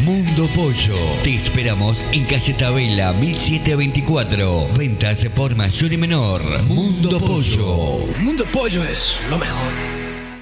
Mundo Pollo. Te esperamos en calle Tabela 1724. Ventas por mayor y menor. Mundo Pollo. Mundo Pollo es lo mejor.